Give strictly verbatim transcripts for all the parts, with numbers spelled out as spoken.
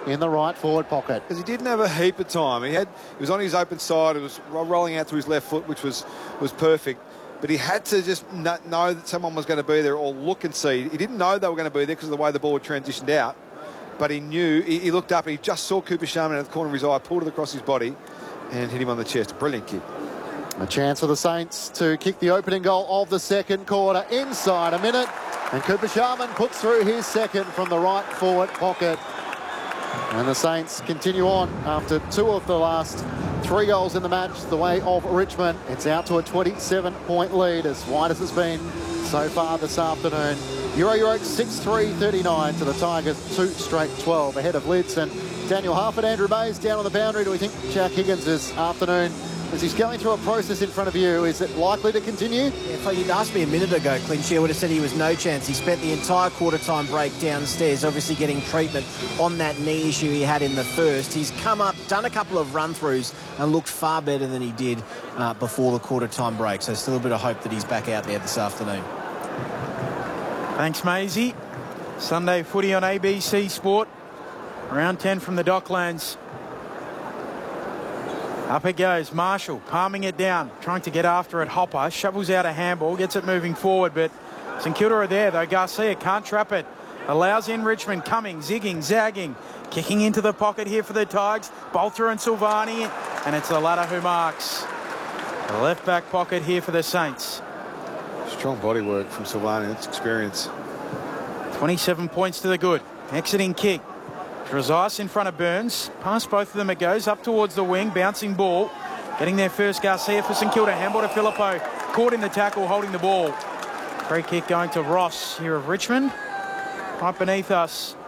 in the right forward pocket. Because he didn't have a heap of time. He had he was on his open side. It was rolling out to his left foot, which was was perfect. But he had to just know that someone was going to be there, or look and see. He didn't know they were going to be there because of the way the ball had transitioned out. But he knew. He, he looked up and he just saw Cooper Sharman at the corner of his eye, pulled it across his body, and hit him on the chest. Brilliant kick. A chance for the Saints to kick the opening goal of the second quarter inside a minute. And Cooper Sharman puts through his second from the right forward pocket. And the Saints continue on after two of the last three goals in the match the way of Richmond. It's out to a twenty-seven point lead, as wide as it's been so far this afternoon. Euro Euro six three thirty-nine to the Tigers, two straight twelve ahead of Lids. And Daniel Harford, Andrew Mays down on the boundary. Do we think Jack Higgins this afternoon, as he's going through a process in front of you, is it likely to continue? Yeah, if you'd asked me a minute ago, Clinch, I would have said he was no chance. He spent the entire quarter-time break downstairs, obviously getting treatment on that knee issue he had in the first. He's come up, done a couple of run-throughs and looked far better than he did uh, before the quarter-time break. So still a bit of hope that he's back out there this afternoon. Thanks, Maisie. Sunday footy on A B C Sport. Round ten from the Docklands. Up it goes, Marshall, palming it down, trying to get after it. Hopper shovels out a handball, gets it moving forward, but St Kilda are there, though. Garcia can't trap it. Allows in Richmond, coming, zigging, zagging, kicking into the pocket here for the Tigers. Bolter and Silvani, and it's the latter who marks. The left back pocket here for the Saints. Strong body work from Silvani, that's experience. twenty-seven points to the good. Exiting kick. Trezise in front of Burns. Past both of them it goes. Up towards the wing. Bouncing ball. Getting there first, Garcia for St Kilda. Handball to Filippo. Caught in the tackle, holding the ball. Free kick going to Ross here of Richmond. Right beneath us.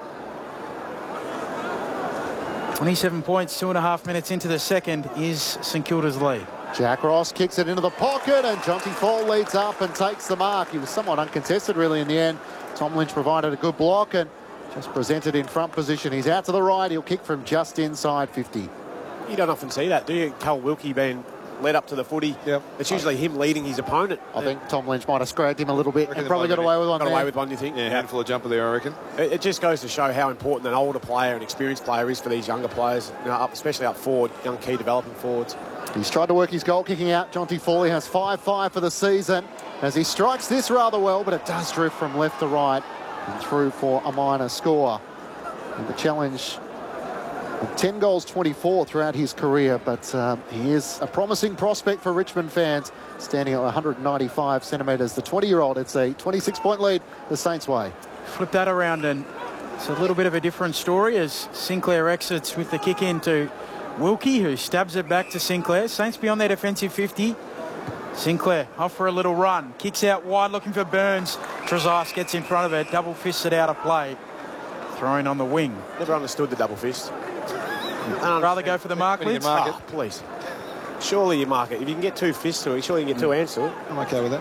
twenty-seven points, two and a half minutes into the second is St Kilda's lead. Jack Ross kicks it into the pocket, and Jonty Fall leads up and takes the mark. He was somewhat uncontested really in the end. Tom Lynch provided a good block and just presented in front position. He's out to the right. He'll kick from just inside fifty. You don't often see that, do you? Cal Wilkie being led up to the footy. Yep. It's usually him leading his opponent. I think Tom Lynch might have scragged him a little bit and probably got away with one Got there. away with one, you think? Yeah, handful of jumper there, I reckon. It, it just goes to show how important an older player, an experienced player is for these younger players, you know, up, especially up forward, young key developing forwards. He's tried to work his goal kicking out. Jonty Fawley has five five for the season as he strikes this rather well, but it does drift from left to right and through for a minor score. And the challenge, ten goals, twenty-four throughout his career, but um, he is a promising prospect for Richmond fans, standing at one hundred ninety-five centimetres. The twenty-year-old, it's a twenty-six point lead the Saints way. Flip that around and it's a little bit of a different story as Sinclair exits with the kick into Wilkie, who stabs it back to Sinclair. Saints beyond their defensive fifty. Sinclair off for a little run. Kicks out wide looking for Burns. Trezise gets in front of it. Double fisted out of play. Throwing on the wing. Never understood the double fist. Rather go for the mark, Lids? Mark oh, please. Surely you mark it. If you can get two fists to it, surely you can get two hands to it. I'm okay with that.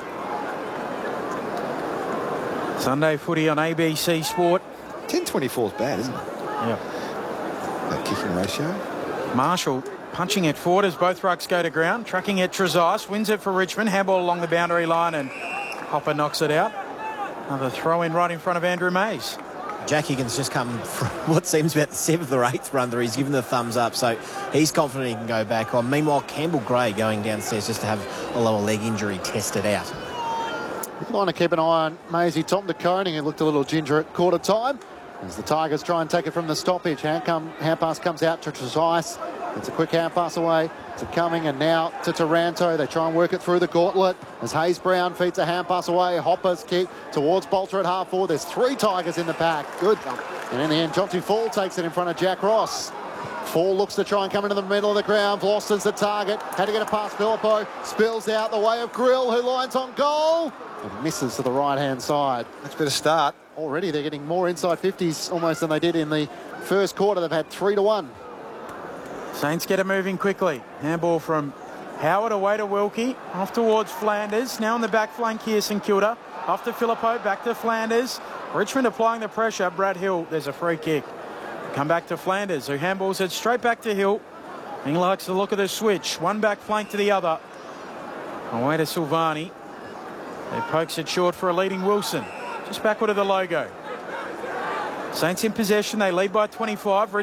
Sunday footy on A B C Sport. ten twenty-four is bad, isn't it? Yeah. That kicking ratio. Marshall punching it forward as both rucks go to ground. Trucking it, Trezise wins it for Richmond. Handball along the boundary line and Hopper knocks it out. Another throw in right in front of Andrew Mays. Jack Higgins just come from what seems about the seventh or eighth run through. He's given the thumbs up, so he's confident he can go back on. Meanwhile, Campbell Gray going downstairs just to have a lower leg injury tested out. We want to keep an eye on Maisie Tom de Koning, who looked a little ginger at quarter time. As the Tigers try and take it from the stoppage, hand, come, hand pass comes out to Trezise. It's a quick hand pass away to Cumming and now to Taranto. They try and work it through the gauntlet as Hayes Brown feeds a hand pass away. Hopper's kick towards Bolter at half forward. There's three Tigers in the pack. Good. And in the end, Jonty Fall takes it in front of Jack Ross. Fall looks to try and come into the middle of the ground. Vloster's the target. Had to get it past Filippo. Spills out the way of Grill, who lines on goal. And misses to the right-hand side. That's a bit of start. Already they're getting more inside fifties almost than they did in the first quarter. They've had three to one. Saints get it moving quickly. Handball from Howard away to Wilkie. Off towards Flanders. Now on the back flank here, St Kilda. Off to Filippo, back to Flanders. Richmond applying the pressure. Brad Hill, there's a free kick. Come back to Flanders, who handballs it straight back to Hill. He likes the look of the switch. One back flank to the other. Away to Silvani. He pokes it short for a leading Wilson. Just backward of the logo. Saints in possession. They lead by twenty-five.